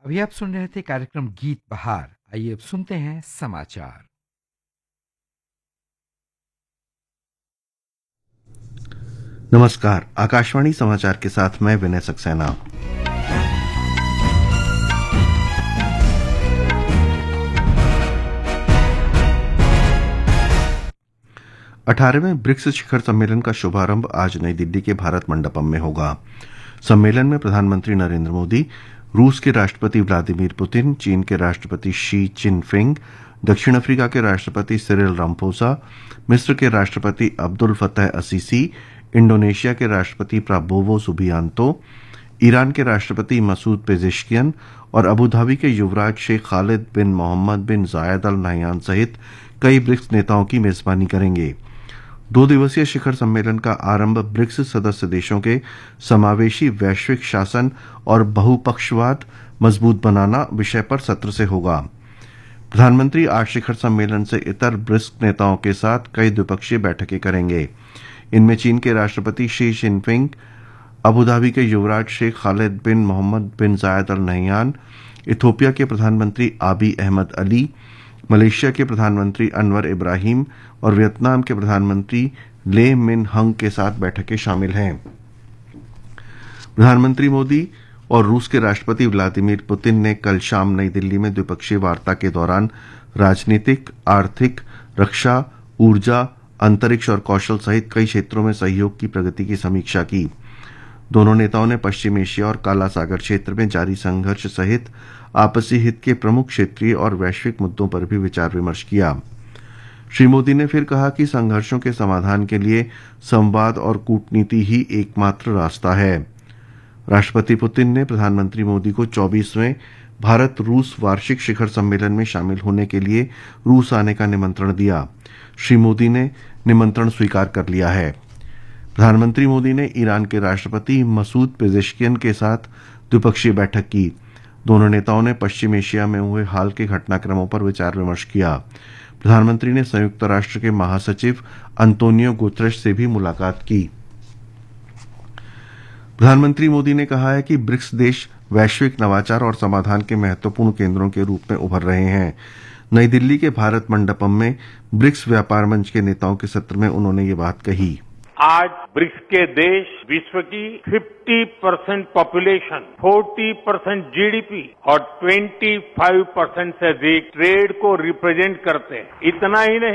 अभी आप सुन रहे थे कार्यक्रम गीत बहार। आइए अब सुनते हैं समाचार। नमस्कार, आकाशवाणी समाचार के साथ मैं विनय सक्सेना। 18वें ब्रिक्स शिखर सम्मेलन का शुभारंभ आज नई दिल्ली के भारत मंडपम में होगा। सम्मेलन में प्रधानमंत्री नरेंद्र मोदी, रूस के राष्ट्रपति व्लादिमीर पुतिन, चीन के राष्ट्रपति शी चिनफिंग, दक्षिण अफ्रीका के राष्ट्रपति सिरिल रामफोसा, मिस्र के राष्ट्रपति अब्दुल फतह असीसी, इंडोनेशिया के राष्ट्रपति प्राबोवो सुबियांतो, ईरान के राष्ट्रपति मसूद पेजेश्कियन और अबू धाबी के युवराज शेख खालिद बिन मोहम्मद बिन जायद अल नहयान सहित कई ब्रिक्स नेताओं की मेजबानी करेंगे। 2 दिवसीय शिखर सम्मेलन का आरंभ ब्रिक्स सदस्य देशों के समावेशी वैश्विक शासन और बहुपक्षवाद मजबूत बनाना विषय पर सत्र से होगा। प्रधानमंत्री आज शिखर सम्मेलन से इतर ब्रिक्स नेताओं के साथ कई द्विपक्षीय बैठकें करेंगे। इनमें चीन के राष्ट्रपति शी जिनपिंग, अबू धाबी के युवराज शेख खालिद बिन मोहम्मद बिन जायद अल नहयान, इथियोपिया के प्रधानमंत्री आबी अहमद अली, मलेशिया के प्रधानमंत्री अनवर इब्राहिम और वियतनाम के प्रधानमंत्री ले मिन हंग के साथ बैठकें शामिल हैं। प्रधानमंत्री मोदी और रूस के राष्ट्रपति व्लादिमीर पुतिन ने कल शाम नई दिल्ली में द्विपक्षीय वार्ता के दौरान राजनीतिक, आर्थिक, रक्षा, ऊर्जा, अंतरिक्ष और कौशल सहित कई क्षेत्रों में सहयोग की प्रगति की समीक्षा की। दोनों नेताओं ने पश्चिम एशिया और काला सागर क्षेत्र में जारी संघर्ष सहित आपसी हित के प्रमुख क्षेत्रीय और वैश्विक मुद्दों पर भी विचार विमर्श किया। श्री मोदी ने फिर कहा कि संघर्षों के समाधान के लिए संवाद और कूटनीति ही एकमात्र रास्ता है। राष्ट्रपति पुतिन ने प्रधानमंत्री मोदी को 24वें भारत रूस वार्षिक शिखर सम्मेलन में शामिल होने के लिए रूस आने का निमंत्रण दिया। श्री मोदी ने निमंत्रण स्वीकार कर लिया है। प्रधानमंत्री मोदी ने ईरान के राष्ट्रपति मसूद पेजेश्कियन के साथ द्विपक्षीय बैठक की। दोनों नेताओं ने पश्चिम एशिया में हुए हाल के घटनाक्रमों पर विचार विमर्श किया। प्रधानमंत्री ने संयुक्त राष्ट्र के महासचिव अंतोनियो गुतरेश से भी मुलाकात की। प्रधानमंत्री मोदी ने कहा है कि ब्रिक्स देश वैश्विक नवाचार और समाधान के महत्वपूर्ण केंद्रों के रूप में उभर रहे हैं। नई दिल्ली के भारत मंडपम में ब्रिक्स व्यापार मंच के नेताओं के सत्र में उन्होंने ये बात कही। आज ब्रिक्स के देश विश्व की 50% पॉपुलेशन, 40% जीडीपी और 25% से अधिक ट्रेड को रिप्रेजेंट करते हैं। इतना ही नहीं,